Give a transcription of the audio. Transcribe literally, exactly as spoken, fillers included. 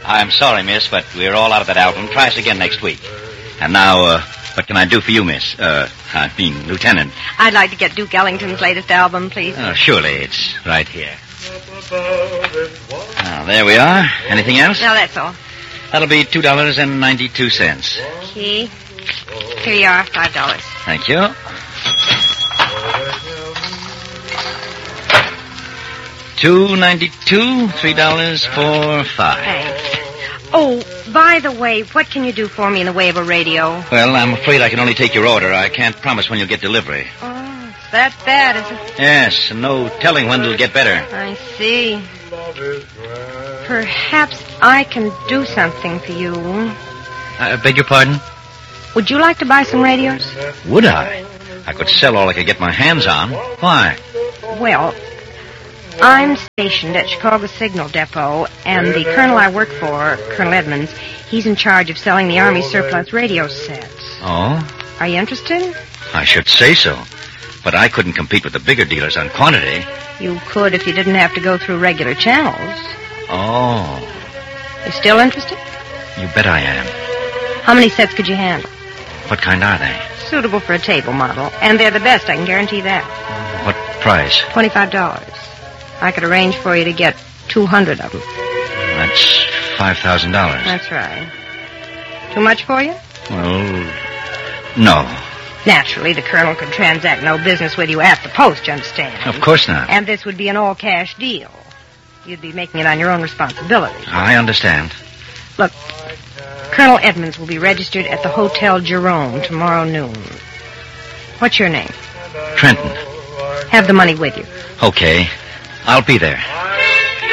I'm sorry, miss, but we're all out of that album. Try us again next week. And now, uh, what can I do for you, miss? Uh, I mean, Lieutenant. I'd like to get Duke Ellington's latest album, please. Oh, surely. It's right here. Now, there we are. Anything else? No, that's all. That'll be two dollars and ninety-two cents. Okay. Here you are, five dollars. Thank you. Two ninety-two, three dollars for five. Thanks. Oh, by the way, what can you do for me in the way of a radio? Well, I'm afraid I can only take your order. I can't promise when you'll get delivery. Oh, it's that bad, is it? Yes, and no telling when it'll get better. I see. Perhaps I can do something for you. I beg your pardon? Would you like to buy some radios? Would I? I could sell all I could get my hands on. Why? Well, I'm stationed at Chicago Signal Depot, and the colonel I work for, Colonel Edmonds, he's in charge of selling the Army surplus radio sets. Oh? Are you interested? I should say so. But I couldn't compete with the bigger dealers on quantity. You could if you didn't have to go through regular channels. Oh. You still interested? You bet I am. How many sets could you handle? What kind are they? Suitable for a table model. And they're the best, I can guarantee that. What price? twenty-five dollars. I could arrange for you to get two hundred of them. That's five thousand dollars. That's right. Too much for you? Well, no. Naturally, the colonel could transact no business with you at the post, you understand? Of course not. And this would be an all-cash deal. You'd be making it on your own responsibility. I understand. Look, Colonel Edmonds will be registered at the Hotel Jerome tomorrow noon. What's your name? Trenton. Have the money with you. Okay. I'll be there.